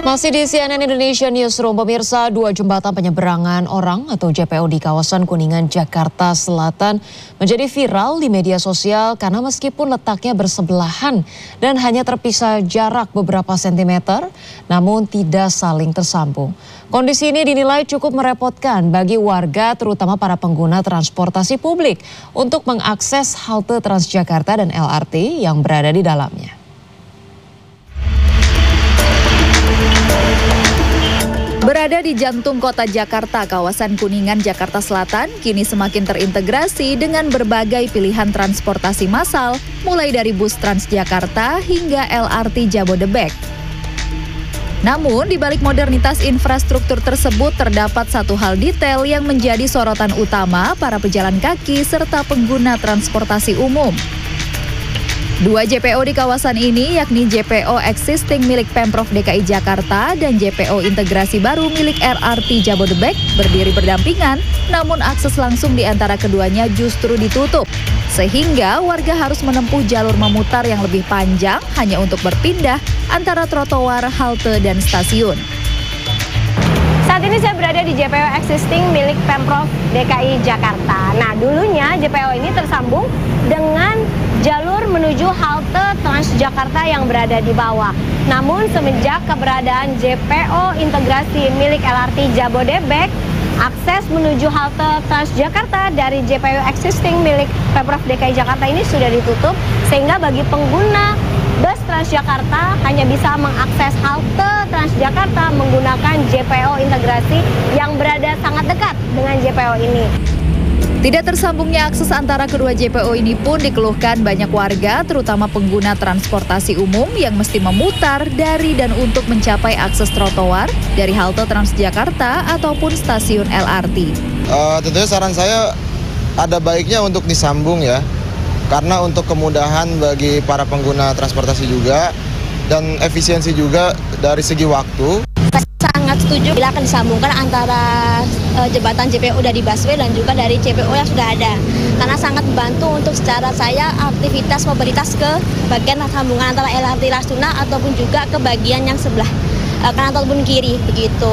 Masih di CNN Indonesia Newsroom, pemirsa, dua jembatan penyeberangan orang atau JPO di kawasan Kuningan, Jakarta Selatan menjadi viral di media sosial karena meskipun letaknya bersebelahan dan hanya terpisah jarak beberapa sentimeter, namun tidak saling tersambung. Kondisi ini dinilai cukup merepotkan bagi warga, terutama para pengguna transportasi publik, untuk mengakses halte Transjakarta dan LRT yang berada di dalamnya. Berada di jantung kota Jakarta, kawasan Kuningan, Jakarta Selatan kini semakin terintegrasi dengan berbagai pilihan transportasi massal, mulai dari bus Transjakarta hingga LRT Jabodebek. Namun, di balik modernitas infrastruktur tersebut terdapat satu hal detail yang menjadi sorotan utama para pejalan kaki serta pengguna transportasi umum. Dua JPO di kawasan ini, yakni JPO existing milik Pemprov DKI Jakarta dan JPO integrasi baru milik LRT Jabodebek, berdiri berdampingan, namun akses langsung di antara keduanya justru ditutup. Sehingga warga harus menempuh jalur memutar yang lebih panjang hanya untuk berpindah antara trotoar, halte, dan stasiun. Saat ini saya berada di JPO existing milik Pemprov DKI Jakarta. Nah, dulunya JPO ini tersambung dengan jalur menuju halte Transjakarta yang berada di bawah. Namun semenjak keberadaan JPO integrasi milik LRT Jabodebek, akses menuju halte Transjakarta dari JPO existing milik Pemprov DKI Jakarta ini sudah ditutup, sehingga bagi pengguna bus Transjakarta hanya bisa mengakses halte Transjakarta menggunakan JPO integrasi yang berada sangat dekat dengan JPO ini. Tidak tersambungnya akses antara kedua JPO ini pun dikeluhkan banyak warga, terutama pengguna transportasi umum yang mesti memutar dari dan untuk mencapai akses trotoar dari halte Transjakarta ataupun stasiun LRT. Tentunya saran saya ada baiknya untuk disambung ya, karena untuk kemudahan bagi para pengguna transportasi juga dan efisiensi juga dari segi waktu. Sangat setuju bila akan disambungkan antara jembatan JPO dari busway dan juga dari JPO yang sudah ada, karena sangat membantu untuk secara saya aktivitas mobilitas ke bagian sambungan antara LRT Rasuna ataupun juga ke bagian yang sebelah kanan ataupun kiri begitu.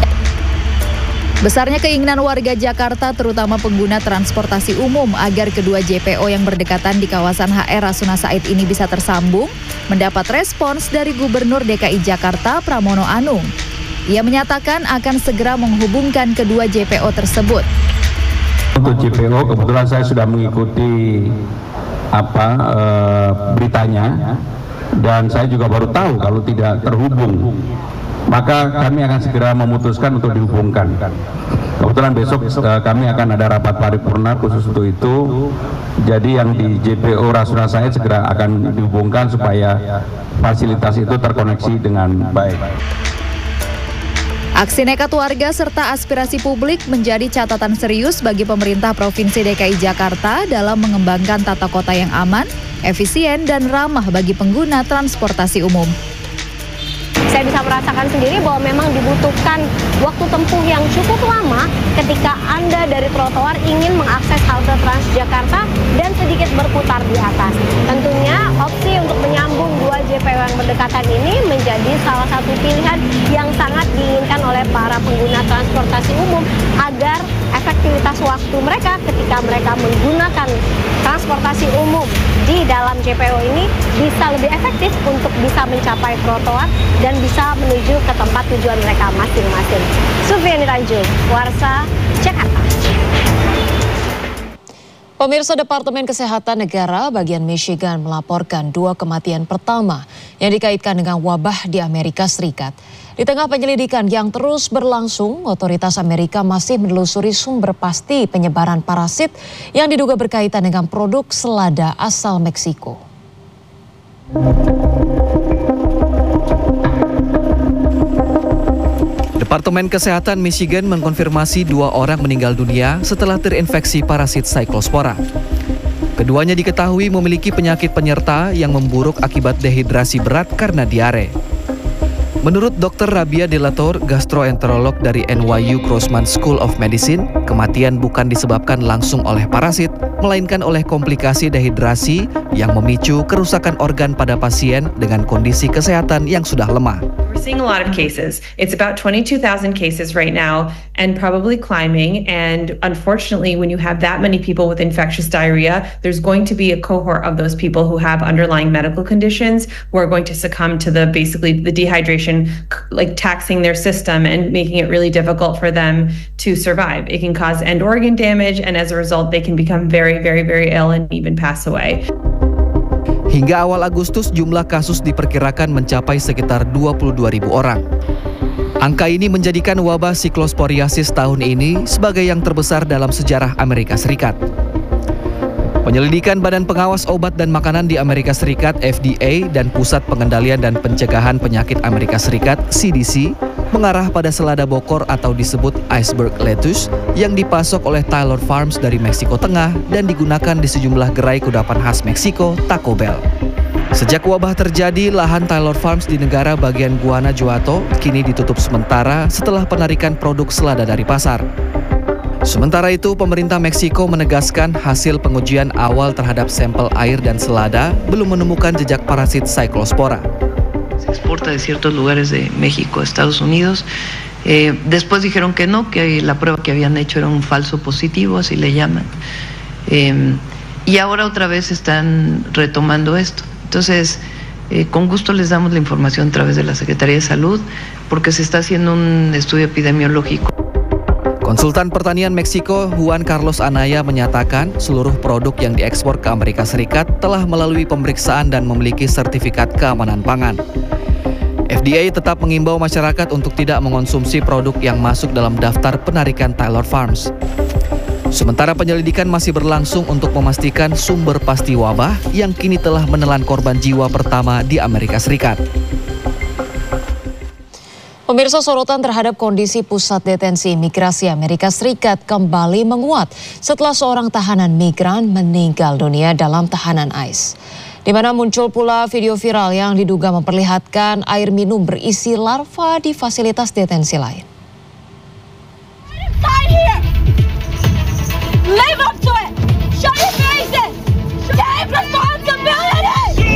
Besarnya keinginan warga Jakarta, terutama pengguna transportasi umum, agar kedua JPO yang berdekatan di kawasan HR Rasuna Said ini bisa tersambung, mendapat respons dari Gubernur DKI Jakarta Pramono Anung. Ia menyatakan akan segera menghubungkan kedua JPO tersebut. Untuk JPO kebetulan saya sudah mengikuti beritanya, dan saya juga baru tahu kalau tidak terhubung. Maka kami akan segera memutuskan untuk dihubungkan. Kebetulan besok kami akan ada rapat paripurna khusus untuk itu. Jadi yang di JPO Rasuna Said segera akan dihubungkan supaya fasilitas itu terkoneksi dengan baik. Aksi nekat warga serta aspirasi publik menjadi catatan serius bagi pemerintah Provinsi DKI Jakarta dalam mengembangkan tata kota yang aman, efisien, dan ramah bagi pengguna transportasi umum. Saya bisa merasakan sendiri bahwa memang dibutuhkan waktu tempuh yang cukup lama ketika Anda dari trotoar ingin mengakses halte Transjakarta dan sedikit berputar di atas. Tentunya opsi untuk menyambung dua JPO yang berdekatan ini menjadi salah satu pilihan yang sangat diinginkan oleh para pengguna transportasi umum agar efektivitas waktu mereka ketika mereka menggunakan transportasi umum di dalam JPO ini bisa lebih efektif untuk bisa mencapai trotoar dan bisa menuju ke tempat tujuan mereka masing-masing. Sufiani Tanjung, Warsa, Jakarta. Pemirsa, Departemen Kesehatan Negara bagian Michigan melaporkan 2 kematian pertama yang dikaitkan dengan wabah di Amerika Serikat. Di tengah penyelidikan yang terus berlangsung, otoritas Amerika masih menelusuri sumber pasti penyebaran parasit yang diduga berkaitan dengan produk selada asal Meksiko. Departemen Kesehatan Michigan mengkonfirmasi 2 orang meninggal dunia setelah terinfeksi parasit Cyclospora. Keduanya diketahui memiliki penyakit penyerta yang memburuk akibat dehidrasi berat karena diare. Menurut Dr. Rabia Delator, gastroenterolog dari NYU Grossman School of Medicine, kematian bukan disebabkan langsung oleh parasit, melainkan oleh komplikasi dehidrasi yang memicu kerusakan organ pada pasien dengan kondisi kesehatan yang sudah lemah. seeing a lot of cases. It's about 22,000 cases right now and probably climbing. And unfortunately, when you have that many people with infectious diarrhea, there's going to be a cohort of those people who have underlying medical conditions who are going to succumb to the dehydration, like taxing their system and making it really difficult for them to survive. It can cause end organ damage, and as a result, they can become very, very, very ill and even pass away. Hingga awal Agustus, jumlah kasus diperkirakan mencapai sekitar 22.000 orang. Angka ini menjadikan wabah siklosporiasis tahun ini sebagai yang terbesar dalam sejarah Amerika Serikat. Penyelidikan Badan Pengawas Obat dan Makanan di Amerika Serikat (FDA) dan Pusat Pengendalian dan Pencegahan Penyakit Amerika Serikat (CDC) mengarah pada selada bokor atau disebut iceberg lettuce yang dipasok oleh Taylor Farms dari Meksiko Tengah dan digunakan di sejumlah gerai kudapan khas Meksiko, Taco Bell. Sejak wabah terjadi, lahan Taylor Farms di negara bagian Guanajuato kini ditutup sementara setelah penarikan produk selada dari pasar. Sementara itu, pemerintah Meksiko menegaskan hasil pengujian awal terhadap sampel air dan selada belum menemukan jejak parasit Cyclospora. Se exporta de ciertos lugares de México a Estados Unidos. Después dijeron que no, que la prueba que habían hecho era un falso positivo, así le llaman. Y ahora otra vez están retomando esto. Entonces, con gusto les damos la información a través de la Secretaría de Salud, porque se está haciendo un estudio epidemiológico. Konsultan Pertanian Meksiko Juan Carlos Anaya menyatakan seluruh produk yang diekspor ke Amerika Serikat telah melalui pemeriksaan dan memiliki sertifikat keamanan pangan. FDA tetap mengimbau masyarakat untuk tidak mengonsumsi produk yang masuk dalam daftar penarikan Taylor Farms. Sementara penyelidikan masih berlangsung untuk memastikan sumber pasti wabah yang kini telah menelan korban jiwa pertama di Amerika Serikat. Pemirsa, sorotan terhadap kondisi pusat detensi imigrasi Amerika Serikat kembali menguat setelah seorang tahanan migran meninggal dunia dalam tahanan ICE. Di mana muncul pula video viral yang diduga memperlihatkan air minum berisi larva di fasilitas detensi lain. Live up to it! Show your faces! Take responsibility!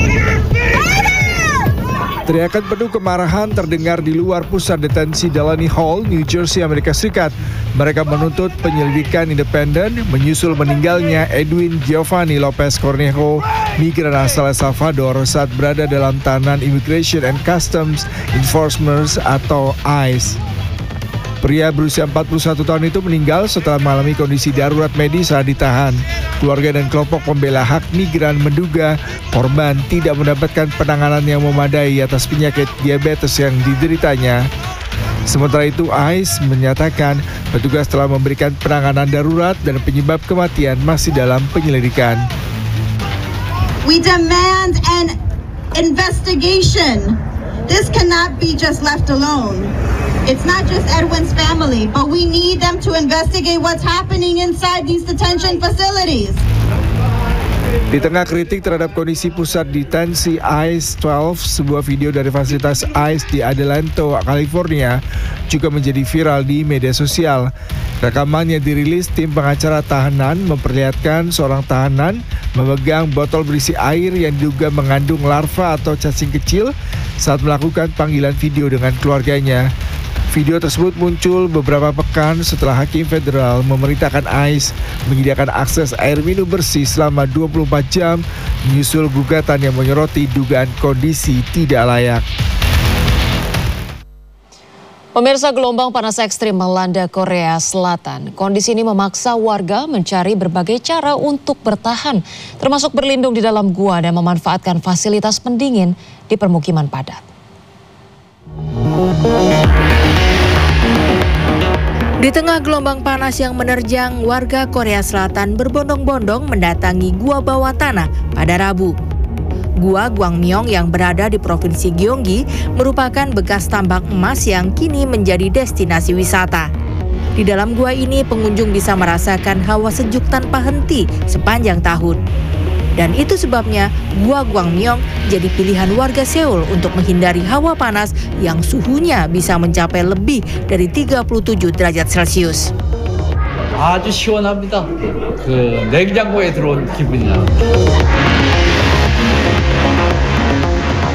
Teriakan penuh kemarahan terdengar di luar pusat detensi Delaney Hall, New Jersey, Amerika Serikat. Mereka menuntut penyelidikan independen menyusul meninggalnya Edwin Giovanni Lopez Cornejo, migran asal El Salvador saat berada dalam tahanan Immigration and Customs Enforcement atau ICE. Pria berusia 41 tahun itu meninggal setelah mengalami kondisi darurat medis saat ditahan. Keluarga dan kelompok pembela hak migran menduga korban tidak mendapatkan penanganan yang memadai atas penyakit diabetes yang dideritanya. Sementara itu, ICE menyatakan petugas telah memberikan penanganan darurat dan penyebab kematian masih dalam penyelidikan. We demand an investigation. This cannot be just left alone. It's not just Edwin's family, but we need them to investigate what's happening inside these detention facilities. Di tengah kritik terhadap kondisi pusat detensi ICE 12, sebuah video dari fasilitas ICE di Adelanto, California juga menjadi viral di media sosial. Rekaman yang dirilis tim pengacara tahanan memperlihatkan seorang tahanan memegang botol berisi air yang diduga mengandung larva atau cacing kecil saat melakukan panggilan video dengan keluarganya. Video tersebut muncul beberapa pekan setelah Hakim Federal memerintahkan ICE menyediakan akses air minum bersih selama 24 jam menyusul gugatan yang menyoroti dugaan kondisi tidak layak. Pemirsa, gelombang panas ekstrim melanda Korea Selatan. Kondisi ini memaksa warga mencari berbagai cara untuk bertahan, termasuk berlindung di dalam gua dan memanfaatkan fasilitas pendingin di permukiman padat. Di tengah gelombang panas yang menerjang, warga Korea Selatan berbondong-bondong mendatangi Gua Bawah Tanah pada Rabu. Gua Gwangmyeong yang berada di Provinsi Gyeonggi merupakan bekas tambang emas yang kini menjadi destinasi wisata. Di dalam gua ini pengunjung bisa merasakan hawa sejuk tanpa henti sepanjang tahun. Dan itu sebabnya Gua Gwangmyeong jadi pilihan warga Seoul untuk menghindari hawa panas yang suhunya bisa mencapai lebih dari 37 derajat Celcius. 아주 시원합니다. 그 냉장고에 들어온 기분이야.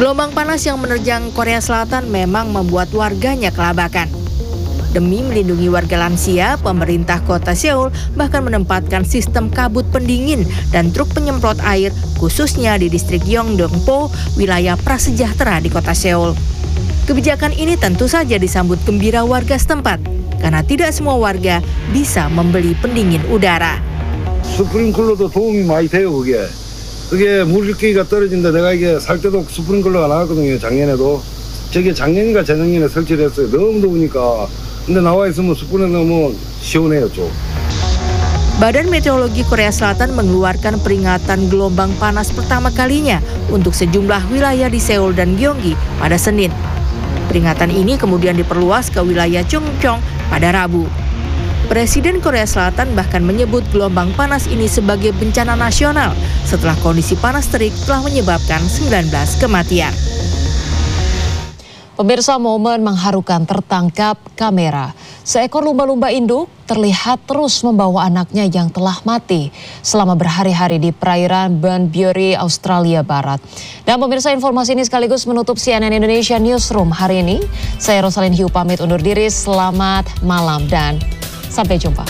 Gelombang panas yang menerjang Korea Selatan memang membuat warganya kelabakan. Demi melindungi warga lansia, pemerintah kota Seoul bahkan menempatkan sistem kabut pendingin dan truk penyemprot air khususnya di distrik Yeongdeungpo, wilayah prasejahtera di kota Seoul. Kebijakan ini tentu saja disambut gembira warga setempat karena tidak semua warga bisa membeli pendingin udara. 스프링클러도 도움이 많이 돼요, 그게. 그게 물기가 떨어진다. 내가 이게 살 때도 스프링클러가 나왔거든요, 작년에도. 저게 작년인가 재작년에 설치를 했어요. 너무 더우니까. 근데 나와 있으면 스프링 너무 시원해요, 좀. Badan Meteorologi Korea Selatan mengeluarkan peringatan gelombang panas pertama kalinya untuk sejumlah wilayah di Seoul dan Gyeonggi pada Senin. Peringatan ini kemudian diperluas ke wilayah Chungcheong pada Rabu. Presiden Korea Selatan bahkan menyebut gelombang panas ini sebagai bencana nasional setelah kondisi panas terik telah menyebabkan 19 kematian. Pemirsa, momen mengharukan tertangkap kamera. Seekor lumba-lumba induk terlihat terus membawa anaknya yang telah mati selama berhari-hari di perairan Banbury, Australia Barat. Dan pemirsa, informasi ini sekaligus menutup CNN Indonesia Newsroom hari ini. Saya Rosalyn Hiu pamit undur diri, selamat malam dan sampai jumpa.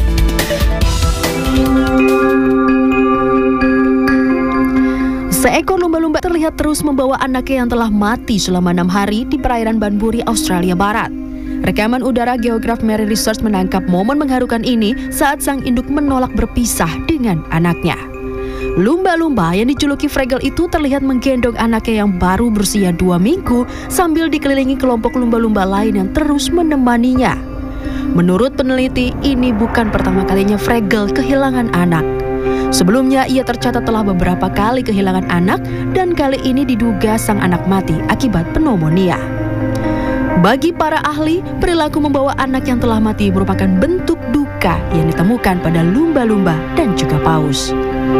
Seekor lumba-lumba terlihat terus membawa anaknya yang telah mati selama 6 hari di perairan Banbury, Australia Barat. Rekaman udara geograf Mary Research menangkap momen mengharukan ini saat sang induk menolak berpisah dengan anaknya. Lumba-lumba yang dijuluki Fraggle itu terlihat menggendong anaknya yang baru berusia 2 minggu sambil dikelilingi kelompok lumba-lumba lain yang terus menemaninya. Menurut peneliti, ini bukan pertama kalinya Fraggle kehilangan anak. Sebelumnya, ia tercatat telah beberapa kali kehilangan anak dan kali ini diduga sang anak mati akibat pneumonia. Bagi para ahli, perilaku membawa anak yang telah mati merupakan bentuk duka yang ditemukan pada lumba-lumba dan juga paus.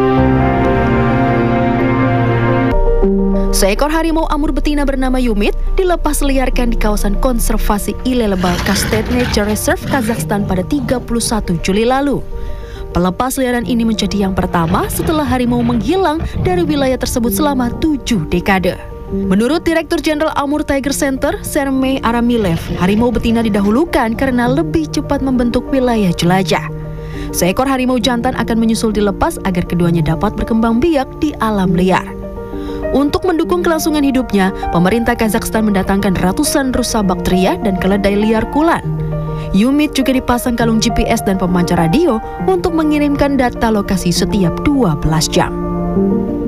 Seekor harimau amur betina bernama Yumit dilepas liarkan di kawasan konservasi Ilelebal Kastet Nature Reserve, Kazakhstan pada 31 Juli lalu. Pelepas liaran ini menjadi yang pertama setelah harimau menghilang dari wilayah tersebut selama 7 dekade. Menurut Direktur Jenderal Amur Tiger Center, Sermey Aramilev, harimau betina didahulukan karena lebih cepat membentuk wilayah jelajah. Seekor harimau jantan akan menyusul dilepas agar keduanya dapat berkembang biak di alam liar. Untuk mendukung kelangsungan hidupnya, pemerintah Kazakhstan mendatangkan ratusan rusa bakteria dan keledai liar kulan. Yumit juga dipasang kalung GPS dan pemancar radio untuk mengirimkan data lokasi setiap 12 jam.